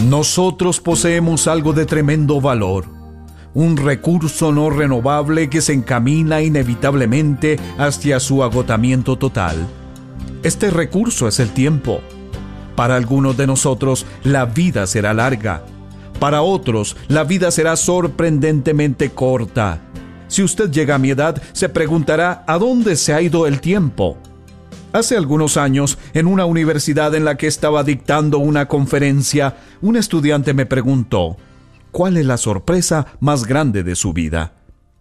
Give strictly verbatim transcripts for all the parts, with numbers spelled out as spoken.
Nosotros poseemos algo de tremendo valor, un recurso no renovable que se encamina inevitablemente hacia su agotamiento total. Este recurso es el tiempo. Para algunos de nosotros, la vida será larga. Para otros, la vida será sorprendentemente corta. Si usted llega a mi edad, se preguntará ¿a dónde se ha ido el tiempo? Hace algunos años, en una universidad en la que estaba dictando una conferencia, un estudiante me preguntó, ¿cuál es la sorpresa más grande de su vida?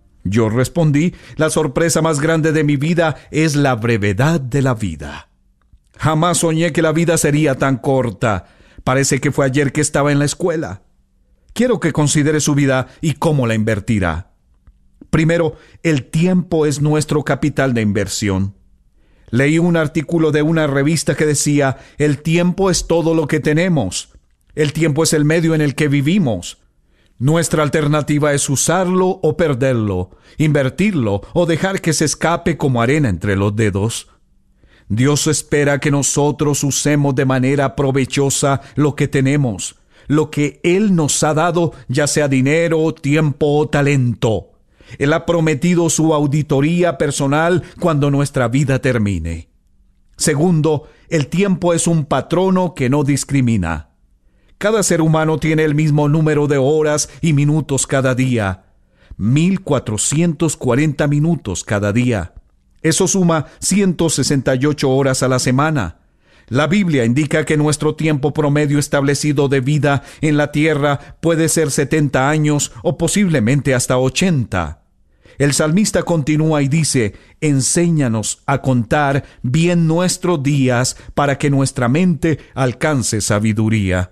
Yo respondí, la sorpresa más grande de mi vida es la brevedad de la vida. Jamás soñé que la vida sería tan corta. Parece que fue ayer que estaba en la escuela. Quiero que considere su vida y cómo la invertirá. Primero, el tiempo es nuestro capital de inversión. Leí un artículo de una revista que decía, el tiempo es todo lo que tenemos. El tiempo es el medio en el que vivimos. Nuestra alternativa es usarlo o perderlo, invertirlo o dejar que se escape como arena entre los dedos. Dios espera que nosotros usemos de manera provechosa lo que tenemos, lo que Él nos ha dado, ya sea dinero, tiempo o talento. Él ha prometido su auditoría personal cuando nuestra vida termine. Segundo, el tiempo es un patrono que no discrimina. Cada ser humano tiene el mismo número de horas y minutos cada día. mil cuatrocientos cuarenta minutos cada día. Eso suma ciento sesenta y ocho horas a la semana. La Biblia indica que nuestro tiempo promedio establecido de vida en la tierra puede ser setenta años o posiblemente hasta ochenta. El salmista continúa y dice, enséñanos a contar bien nuestros días para que nuestra mente alcance sabiduría.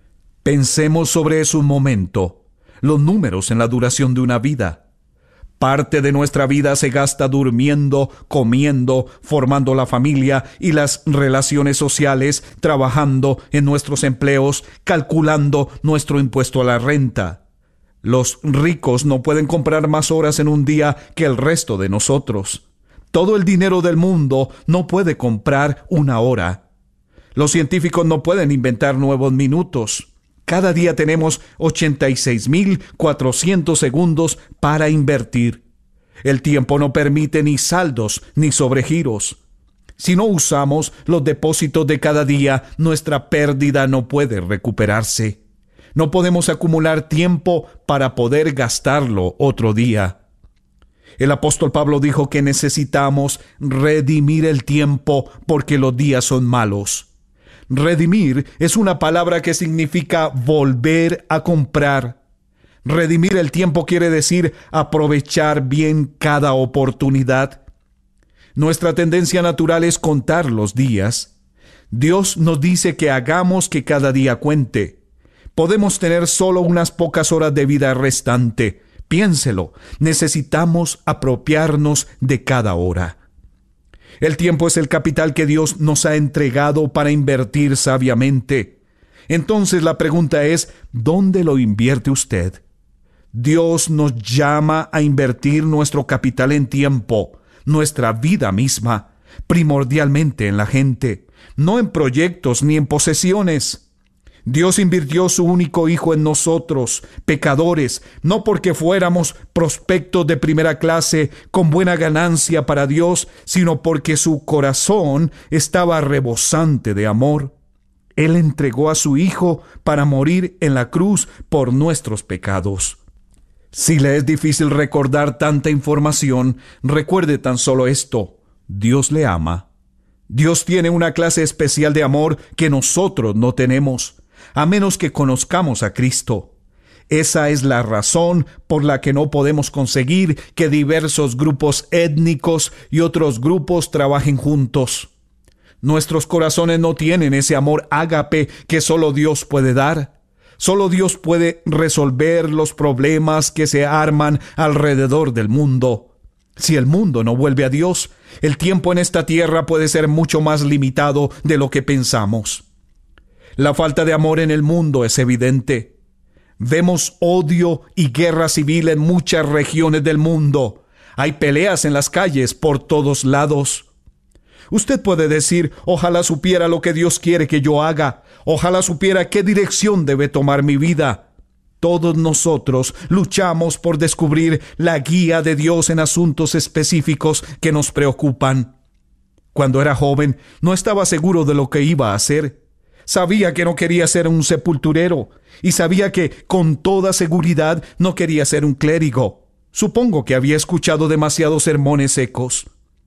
Pensemos sobre eso un momento, los números en la duración de una vida. Parte de nuestra vida se gasta durmiendo, comiendo, formando la familia y las relaciones sociales, trabajando en nuestros empleos, calculando nuestro impuesto a la renta. Los ricos no pueden comprar más horas en un día que el resto de nosotros. Todo el dinero del mundo no puede comprar una hora. Los científicos no pueden inventar nuevos minutos. Cada día tenemos ochenta y seis mil cuatrocientos segundos para invertir. El tiempo no permite ni saldos ni sobregiros. Si no usamos los depósitos de cada día, nuestra pérdida no puede recuperarse. No podemos acumular tiempo para poder gastarlo otro día. El apóstol Pablo dijo que necesitamos redimir el tiempo porque los días son malos. Redimir es una palabra que significa volver a comprar. Redimir el tiempo quiere decir aprovechar bien cada oportunidad. Nuestra tendencia natural es contar los días. Dios nos dice que hagamos que cada día cuente. Podemos tener solo unas pocas horas de vida restante. Piénselo, necesitamos apropiarnos de cada hora. El tiempo es el capital que Dios nos ha entregado para invertir sabiamente. Entonces la pregunta es, ¿dónde lo invierte usted? Dios nos llama a invertir nuestro capital en tiempo, nuestra vida misma, primordialmente en la gente, no en proyectos ni en posesiones. Dios invirtió su único Hijo en nosotros, pecadores, no porque fuéramos prospectos de primera clase con buena ganancia para Dios, sino porque su corazón estaba rebosante de amor. Él entregó a su Hijo para morir en la cruz por nuestros pecados. Si le es difícil recordar tanta información, recuerde tan solo esto: Dios le ama. Dios tiene una clase especial de amor que nosotros no tenemos, a menos que conozcamos a Cristo. Esa es la razón por la que no podemos conseguir que diversos grupos étnicos y otros grupos trabajen juntos. Nuestros corazones no tienen ese amor ágape que solo Dios puede dar. Solo Dios puede resolver los problemas que se arman alrededor del mundo. Si el mundo no vuelve a Dios, el tiempo en esta tierra puede ser mucho más limitado de lo que pensamos. La falta de amor en el mundo es evidente. Vemos odio y guerra civil en muchas regiones del mundo. Hay peleas en las calles por todos lados. Usted puede decir, ojalá supiera lo que Dios quiere que yo haga, ojalá supiera qué dirección debe tomar mi vida. Todos nosotros luchamos por descubrir la guía de Dios en asuntos específicos que nos preocupan. Cuando era joven, no estaba seguro de lo que iba a hacer. Sabía que no quería ser un sepulturero y sabía que, con toda seguridad, no quería ser un clérigo. Supongo que había escuchado demasiados sermones secos.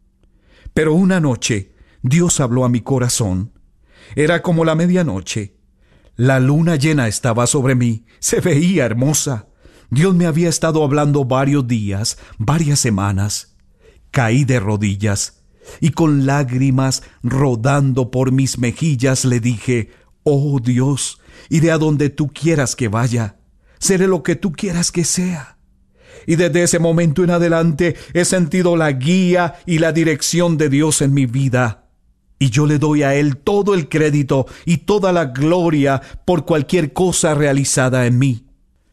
Pero una noche, Dios habló a mi corazón. Era como la medianoche. La luna llena estaba sobre mí. Se veía hermosa. Dios me había estado hablando varios días, varias semanas. Caí de rodillas y con lágrimas rodando por mis mejillas le dije, «Oh Dios, iré a donde tú quieras que vaya. Seré lo que tú quieras que sea». Y desde ese momento en adelante he sentido la guía y la dirección de Dios en mi vida. Y yo le doy a Él todo el crédito y toda la gloria por cualquier cosa realizada en mí.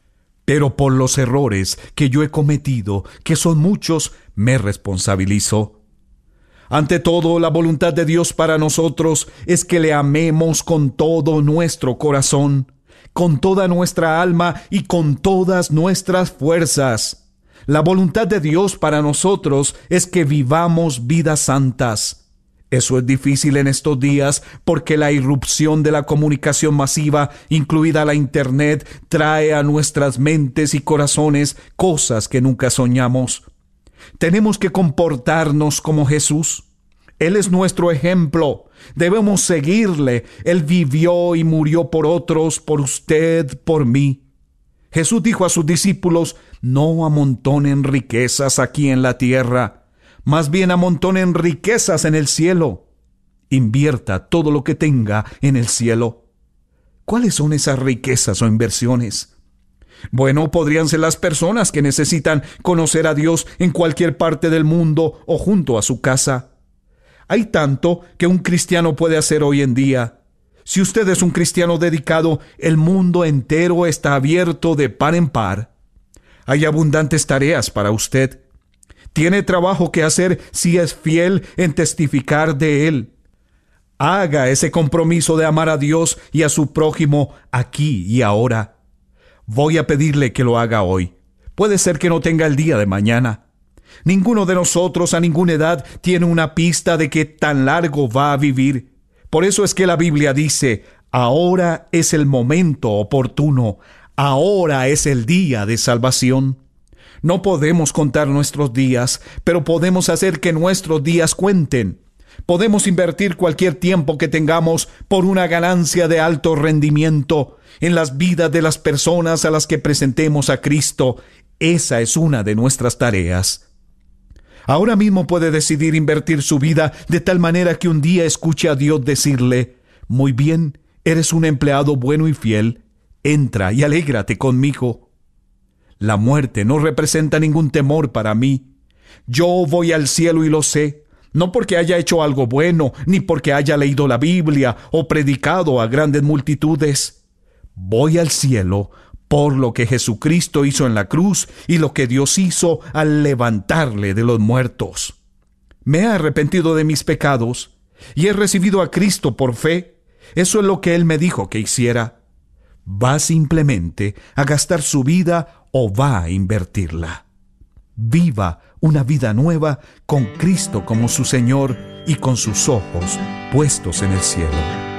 Pero por los errores que yo he cometido, que son muchos, me responsabilizo. Ante todo, la voluntad de Dios para nosotros es que le amemos con todo nuestro corazón, con toda nuestra alma y con todas nuestras fuerzas. La voluntad de Dios para nosotros es que vivamos vidas santas. Eso es difícil en estos días porque la irrupción de la comunicación masiva, incluida la Internet, trae a nuestras mentes y corazones cosas que nunca soñamos. Tenemos que comportarnos como Jesús. Él es nuestro ejemplo. Debemos seguirle. Él vivió y murió por otros, por usted, por mí. Jesús dijo a sus discípulos, no amontonen riquezas aquí en la tierra, más bien amontonen riquezas en el cielo. Invierta todo lo que tenga en el cielo. ¿Cuáles son esas riquezas o inversiones? Bueno, podrían ser las personas que necesitan conocer a Dios en cualquier parte del mundo o junto a su casa. Hay tanto que un cristiano puede hacer hoy en día. Si usted es un cristiano dedicado, el mundo entero está abierto de par en par. Hay abundantes tareas para usted. Tiene trabajo que hacer si es fiel en testificar de Él. Haga ese compromiso de amar a Dios y a su prójimo aquí y ahora. Voy a pedirle que lo haga hoy. Puede ser que no tenga el día de mañana. Ninguno de nosotros a ninguna edad tiene una pista de qué tan largo va a vivir. Por eso es que la Biblia dice, ahora es el momento oportuno, ahora es el día de salvación. No podemos contar nuestros días, pero podemos hacer que nuestros días cuenten. Podemos invertir cualquier tiempo que tengamos por una ganancia de alto rendimiento en las vidas de las personas a las que presentemos a Cristo. Esa es una de nuestras tareas. Ahora mismo puede decidir invertir su vida de tal manera que un día escuche a Dios decirle, muy bien, eres un empleado bueno y fiel, entra y alégrate conmigo. La muerte no representa ningún temor para mí. Yo voy al cielo y lo sé, no porque haya hecho algo bueno, ni porque haya leído la Biblia o predicado a grandes multitudes. Voy al cielo por lo que Jesucristo hizo en la cruz y lo que Dios hizo al levantarle de los muertos. Me he arrepentido de mis pecados y he recibido a Cristo por fe. Eso es lo que Él me dijo que hiciera. ¿Va simplemente a gastar su vida o va a invertirla? Viva una vida nueva con Cristo como su Señor y con sus ojos puestos en el cielo.